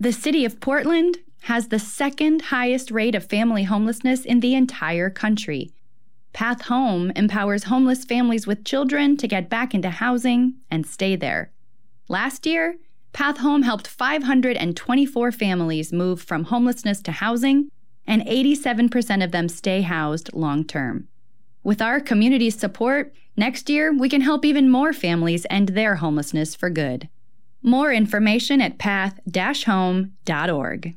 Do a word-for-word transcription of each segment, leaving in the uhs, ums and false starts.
The city of Portland has the second highest rate of family homelessness in the entire country. Path Home empowers homeless families with children to get back into housing and stay there. Last year, Path Home helped five hundred twenty-four families move from homelessness to housing, and eighty-seven percent of them stay housed long-term. With our community's support, next year we can help even more families end their homelessness for good. More information at path dash home dot org.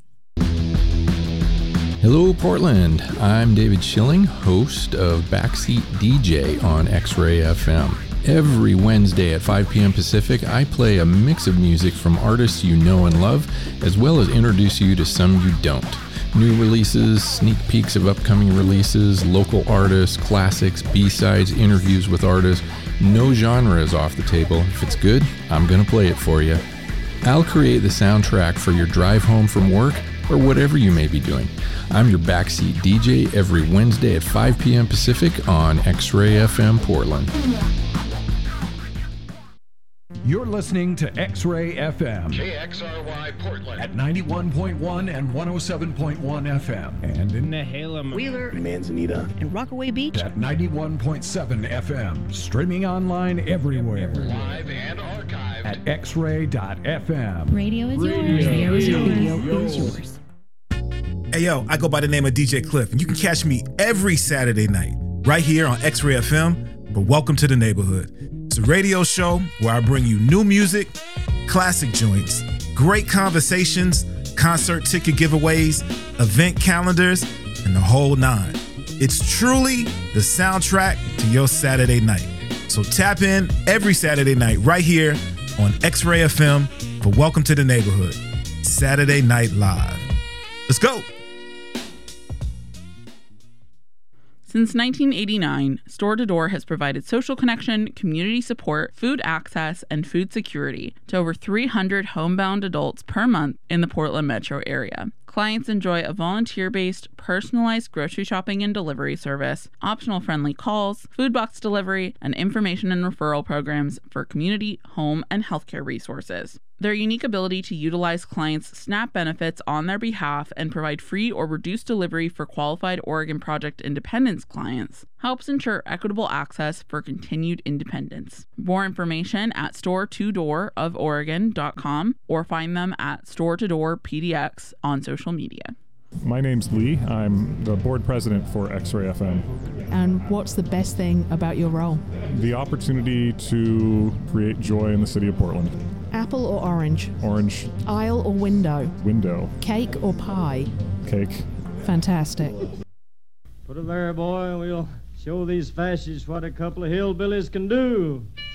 Hello, Portland. I'm David Schilling, host of Backseat D J on X-Ray F M. Every Wednesday at five p.m. Pacific, I play a mix of music from artists you know and love, as well as introduce you to some you don't. New releases, sneak peeks of upcoming releases, local artists, classics, B-sides, interviews with artists. No genre is off the table. If it's good, I'm going to play it for you. I'll create the soundtrack for your drive home from work or whatever you may be doing. I'm your Backseat D J every Wednesday at five p.m. Pacific on X-Ray F M Portland. You're listening to X-Ray F M. K X R Y Portland. At ninety-one point one and one oh seven point one F M. And in Nehalem, Wheeler, Manzanita, and Rockaway Beach. At ninety-one point seven F M. Streaming online everywhere. Live and archived. At x ray dot f m. Radio is yours. Radio is yours. Radio is yours. Hey, yo, I go by the name of D J Cliff, and you can catch me every Saturday night right here on X-Ray F M. But welcome to the neighborhood. It's a radio show where I bring you new music, classic joints, great conversations, concert ticket giveaways, event calendars, and the whole nine. It's truly the soundtrack to your Saturday night. So tap in every Saturday night right here on X-Ray F M for Welcome to the Neighborhood, Saturday Night Live. Let's go. Since nineteen eighty-nine, Store to Door has provided social connection, community support, food access, and food security to over three hundred homebound adults per month in the Portland metro area. Clients enjoy a volunteer-based, personalized grocery shopping and delivery service, optional friendly calls, food box delivery, and information and referral programs for community, home, and healthcare resources. Their unique ability to utilize clients' SNAP benefits on their behalf and provide free or reduced delivery for qualified Oregon Project Independence clients helps ensure equitable access for continued independence. More information at store to door of oregon dot com or find them at Store to Door P D X on social media. My name's Lee. I'm the board president for X-Ray F M. And what's the best thing about your role? The opportunity to create joy in the city of Portland. Apple or orange? Orange. Aisle or window? Window. Cake or pie? Cake. Fantastic. Put it there, boy, and we'll show these fascists what a couple of hillbillies can do.